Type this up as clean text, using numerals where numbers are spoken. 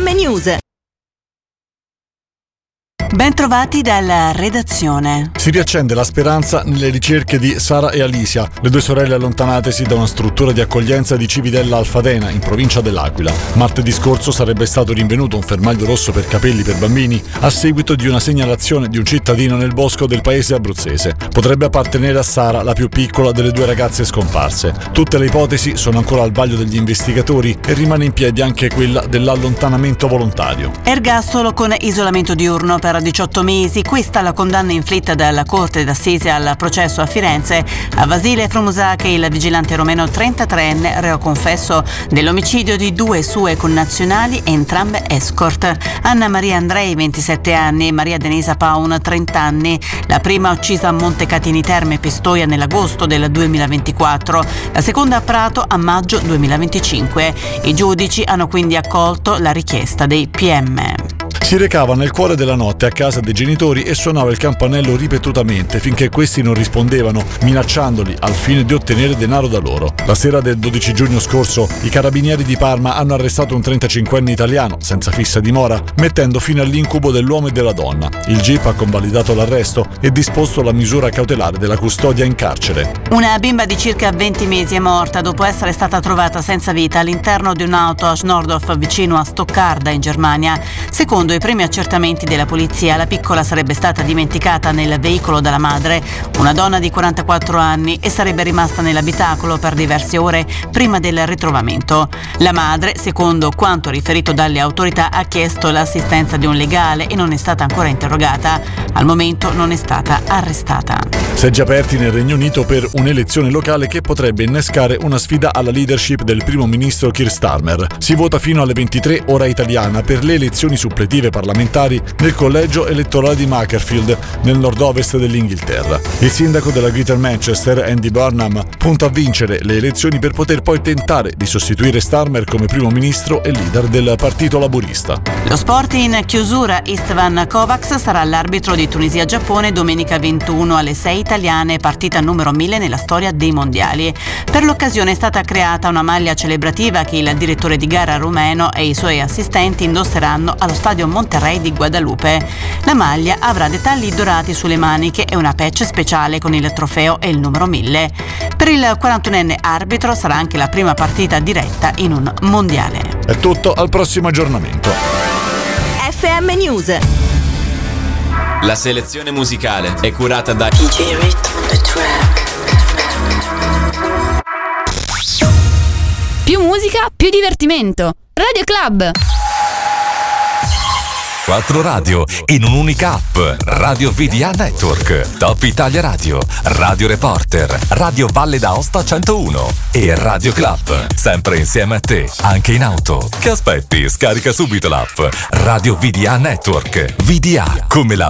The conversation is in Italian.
FM News. Ben trovati dalla redazione. Si riaccende la speranza nelle ricerche di Sara e Alicia, le due sorelle allontanatesi da una struttura di accoglienza di Civitella Alfadena, in provincia dell'Aquila. Martedì scorso sarebbe stato rinvenuto un fermaglio rosso per capelli per bambini a seguito di una segnalazione di un cittadino nel bosco del paese abruzzese. Potrebbe appartenere a Sara, la più piccola delle due ragazze scomparse. Tutte le ipotesi sono ancora al vaglio degli investigatori e rimane in piedi anche quella dell'allontanamento volontario. Ergastolo con isolamento diurno per 18 mesi, questa la condanna inflitta dalla Corte d'Assise al processo a Firenze a Vasile Frumusache, il vigilante romeno 33enne, reo confesso dell'omicidio di due sue connazionali, entrambe escort. Anna Maria Andrei, 27 anni, e Maria Denisa Paun, 30 anni. La prima uccisa a Montecatini Terme, Pistoia, nell'agosto del 2024, la seconda a Prato a maggio 2025. I giudici hanno quindi accolto la richiesta dei PM. Si recava nel cuore della notte a casa dei genitori e suonava il campanello ripetutamente finché questi non rispondevano, minacciandoli al fine di ottenere denaro da loro. La sera del 12 giugno scorso i carabinieri di Parma hanno arrestato un 35enne italiano senza fissa dimora, mettendo fine all'incubo dell'uomo e della donna. Il GIP ha convalidato l'arresto e disposto la misura cautelare della custodia in carcere. Una bimba di circa 20 mesi è morta dopo essere stata trovata senza vita all'interno di un'auto a Schnorrdorf, vicino a Stoccarda, in Germania. Secondo i primi accertamenti della polizia, la piccola sarebbe stata dimenticata nel veicolo dalla madre, una donna di 44 anni, e sarebbe rimasta nell'abitacolo per diverse ore prima del ritrovamento. La madre, secondo quanto riferito dalle autorità, ha chiesto l'assistenza di un legale e non è stata ancora interrogata. Al momento non è stata arrestata. Seggi aperti nel Regno Unito per un'elezione locale che potrebbe innescare una sfida alla leadership del primo ministro Keir Starmer. Si vota fino alle 23 ora italiana per le elezioni suppletive parlamentari nel collegio elettorale di Makerfield, nel nord-ovest dell'Inghilterra. Il sindaco della Greater Manchester, Andy Burnham, punta a vincere le elezioni per poter poi tentare di sostituire Starmer come primo ministro e leader del Partito Laburista. Lo sport in chiusura. Istvan Kovacs sarà l'arbitro di Tunisia-Giappone domenica 21 alle 6 italiane, partita numero 1000 nella storia dei mondiali. Per l'occasione è stata creata una maglia celebrativa che il direttore di gara rumeno e i suoi assistenti indosseranno allo stadio Monterrey di Guadalupe. La maglia avrà dettagli dorati sulle maniche e una patch speciale con il trofeo e il numero 1000. Per il 41enne arbitro sarà anche la prima partita diretta in un mondiale. È tutto, al prossimo aggiornamento. FM News. La selezione musicale è curata da DJ Rhythm on the track. Più musica, più divertimento. Radio Club. 4 radio in un'unica app. Radio VDA Network, Top Italia Radio, Radio Reporter, Radio Valle d'Aosta 101 e Radio Club. Sempre insieme a te, anche in auto. Che aspetti? Scarica subito l'app Radio VDA Network. VDA come la